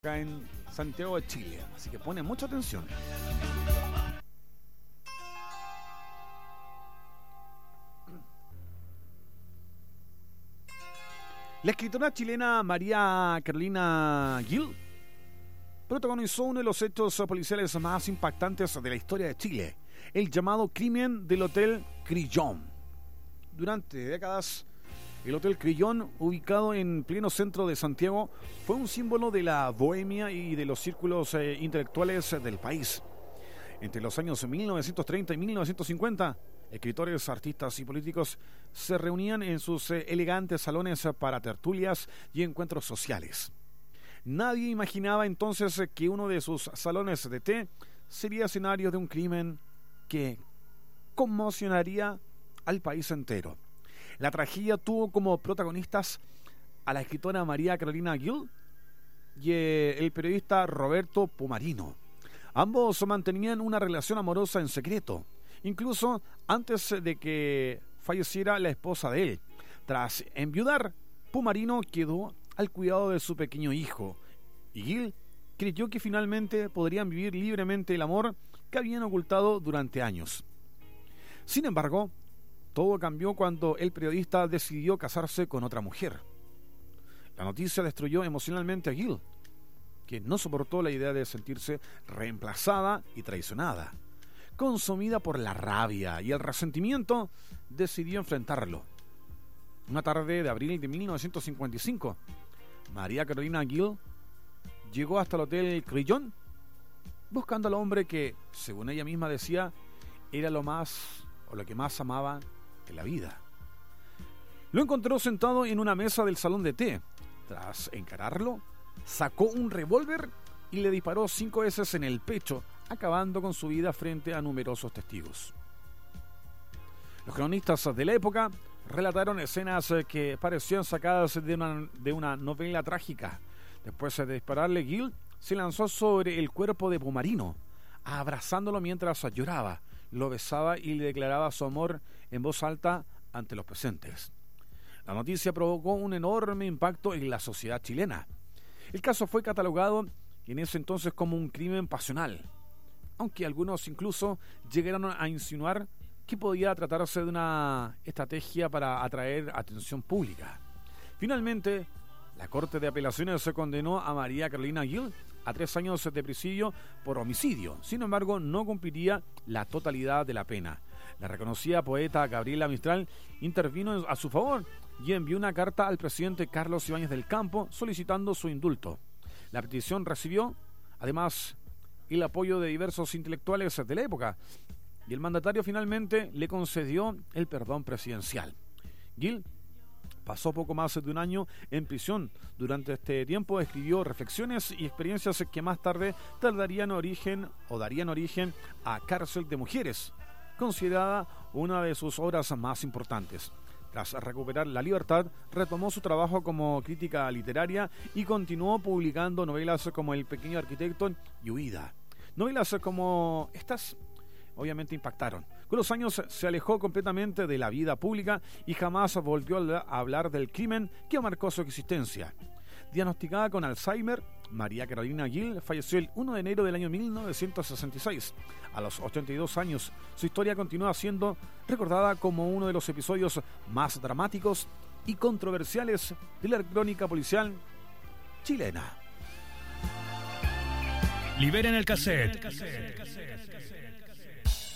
acá en Santiago de Chile, así que pone mucha atención. La escritora chilena María Carolina Gil protagonizó uno de los hechos policiales más impactantes de la historia de Chile, el llamado crimen del Hotel Crillon. Durante décadas, el Hotel Crillon, ubicado en pleno centro de Santiago, fue un símbolo de la bohemia y de los círculos intelectuales del país. Entre los años 1930 y 1950, escritores, artistas y políticos se reunían en sus elegantes salones para tertulias y encuentros sociales. Nadie imaginaba entonces que uno de sus salones de té sería escenario de un crimen que conmocionaría al país entero. La tragedia tuvo como protagonistas a la escritora María Carolina Gil y el periodista Roberto Pumarino. Ambos mantenían una relación amorosa en secreto, incluso antes de que falleciera la esposa de él. Tras enviudar, Pumarino quedó al cuidado de su pequeño hijo, y Gil creyó que finalmente podrían vivir libremente el amor que habían ocultado durante años. Sin embargo, todo cambió cuando el periodista decidió casarse con otra mujer. La noticia destruyó emocionalmente a Gil, que no soportó la idea de sentirse reemplazada y traicionada. Consumida por la rabia y el resentimiento, decidió enfrentarlo. Una tarde de abril de 1955, María Carolina Gil llegó hasta el Hotel Crillon buscando al hombre que, según ella misma decía, era lo que más amaba en la vida. Lo encontró sentado en una mesa del salón de té. Tras encararlo, sacó un revólver y le disparó 5 veces en el pecho, acabando con su vida frente a numerosos testigos. Los cronistas de la época relataron escenas que parecían sacadas de una novela trágica. Después de dispararle, Gil se lanzó sobre el cuerpo de Pumarino, abrazándolo mientras lloraba, lo besaba y le declaraba su amor en voz alta ante los presentes. La noticia provocó un enorme impacto en la sociedad chilena. El caso fue catalogado en ese entonces como un crimen pasional, aunque algunos incluso llegaron a insinuar que podía tratarse de una estrategia para atraer atención pública. Finalmente, la Corte de Apelaciones se condenó a María Carolina Gil a 3 años de prisidio por homicidio. Sin embargo, no cumpliría la totalidad de la pena. La reconocida poeta Gabriela Mistral intervino a su favor y envió una carta al presidente Carlos Ibáñez del Campo solicitando su indulto. La petición recibió, además, el apoyo de diversos intelectuales de la época, y el mandatario finalmente le concedió el perdón presidencial. Gil pasó poco más de un año en prisión. Durante este tiempo escribió reflexiones y experiencias que más tarde darían origen a Cárcel de Mujeres, considerada una de sus obras más importantes. Tras recuperar la libertad, retomó su trabajo como crítica literaria y continuó publicando novelas como El pequeño arquitecto y Huida. Novelas como estas obviamente impactaron. Con los años se alejó completamente de la vida pública y jamás volvió a hablar del crimen que marcó su existencia. Diagnosticada con Alzheimer, María Carolina Gil falleció el 1 de enero del año 1966. A los 82 años, su historia continúa siendo recordada como uno de los episodios más dramáticos y controversiales de la crónica policial chilena. Liberen el cassette.